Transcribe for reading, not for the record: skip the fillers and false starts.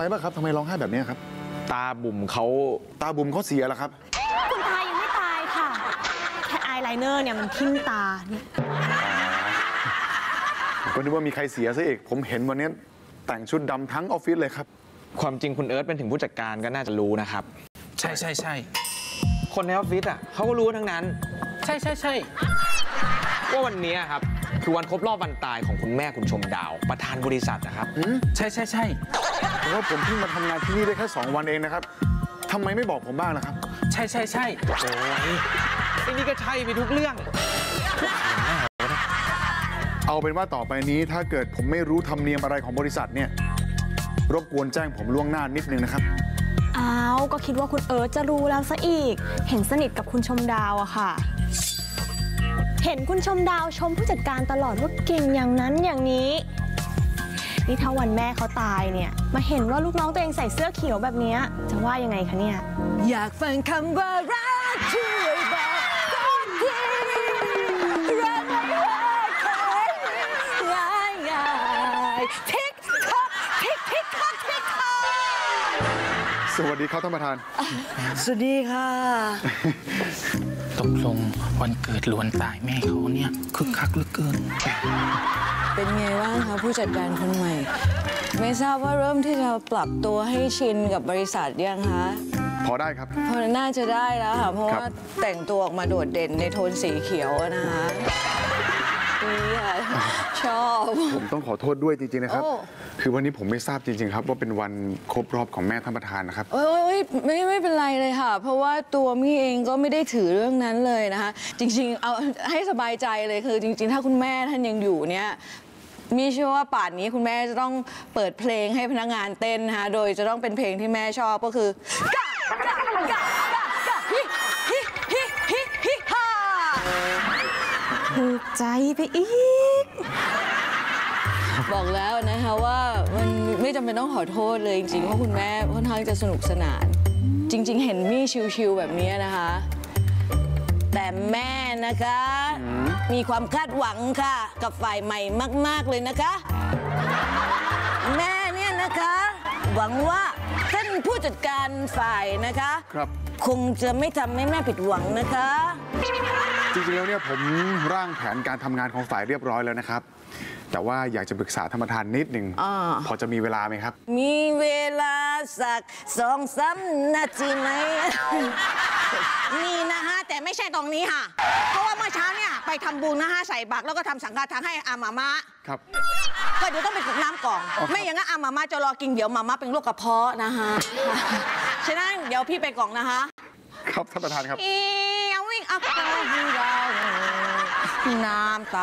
ป่ะครับทำไมร้องไห้แบบนี้ครับตาบุ๋มเขาเสียแล้วครับคุณตายังไม่ตายค่ะแค่อายไลเนอร์เนี่ยมันทิ่มตาเนี่ยก็นึกว่ามีใครเสียซะอีกผมเห็นวันนี้แต่งชุดดำทั้งออฟฟิศเลยครับความจริงคุณเอิร์ธเป็นถึงผู้จัดการก็น่าจะรู้นะครับใช่คนในออฟฟิศอ่ะเขาก็รู้ทั้งนั้นใช่ว่าวันนี้ครับคือวันครบรอบวันตายของคุณแม่คุณชมดาวประธานบริษัทนะครับใช่แต่ว่าผมเพิ่งมาทำงานที่นี่ได้แค่2 วันเองนะครับทำไมไม่บอกผมบ้างล่ะครับใช่โอ้ยไอ้นี่ก็ใช่ไปทุกเรื่องเอาเป็นว่าต่อไปนี้ถ้าเกิดผมไม่รู้ธรรมเนียมอะไรของบริษัทเนี่ยรบกวนแจ้งผมล่วงหน้านิดนึงนะครับอ้าวก็คิดว่าคุณเอิร์ธจะรู้แล้วซะอีกเห็นสนิทกับคุณชมดาวอะค่ะเห็นคุณชมดาวชมผู้จัดการตลอดว่าเก่งอย่างนั้นอย่างนี้นี่ถ้าวันแม่เขาตายเนี่ยมาเห็นว่าลูกน้องตัวเองใส่เสื้อเขียวแบบนี้จะว่ายังไงคะเนี่ยอยากฟังคำว่ารักช่วยบอกสักทีรักไม่ว่าใครง่ายทิกทักทิกทักทิกทักสวัสดีครับท่านประธานสวัสดีค่ะตกลงวันเกิดล้วนตายแม่เขาเนี่ยคึกคักเหลือเกินเป็นไงบ้างคะผู้จัดการคนใหม่ไม่ทราบว่าเริ่มที่จะปรับตัวให้ชินกับบริษัทยังคะพอได้ครับพอน่าจะได้แล้วค่ะเพราะว่าแต่งตัวออกมาโดดเด่นในโทนสีเขียวนะคะนี่ค่ะชอบผมต้องขอโทษด้วยจริงๆนะครับคือวันนี้ผมไม่ทราบจริงๆครับว่าเป็นวันครบรอบของแม่ท่านประธานนะครับไม่เป็นไรเลยค่ะเพราะว่าตัวมี่เองก็ไม่ได้ถือเรื่องนั้นเลยนะคะจริงๆเอาให้สบายใจเลยคือจริงๆถ้าคุณแม่ท่านยังอยู่เนี่ยมีเชื่อว่าป่านนี้คุณแม่จะต้องเปิดเพลงให้พนักงานเต้นนะคะโดยจะต้องเป็นเพลงที่แม่ชอบก็คือกะฮิฮ่าถูกใจไปอีกบอกแล้วนะคะว่ามันไม่จำเป็นต้องขอโทษเลยจริงๆว่าคุณแม่ค่อนข้างจะสนุกสนานจริงๆเห็นมี่ชิวๆแบบนี้นะคะแต่แม่นะคะมีความคาดหวังค่ะกับฝ่ายใหม่มากๆเลยนะคะแม่เนี่ยนะคะหวังว่าท่านผู้จัดการฝ่ายนะคะคงจะไม่ทำให้แม่ผิดหวังนะคะจริงๆแล้วเนี่ยผมร่างแผนการทำงานของฝ่ายเรียบร้อยแล้วนะครับแต่ว่าอยากจะปรึกษาท่านประธานนิดหนึ่งพอจะมีเวลาไหมครับมีเวลาสัก2-3 นาทีไหมมีนะคะแต่ไม่ใช่ตรงนี้ค่ะเพราะว่าเมื่อเช้าเนี่ยไปทำบุญนะคะใส่บาตรแล้วก็ทำสังฆทานให้อาม่าครับก็เดี๋ยวต้องไปกรอกน้ำก่อนไม่อย่างนั้นอาม่าจะรอกินเดี๋ยวม่าเป็นโรคกระเพาะนะคะฉะนั้นเดี๋ยวพี่ไปกรอกนะคะครับท่านประธานครับเอาวิ่งอัพไปเราน้ำตา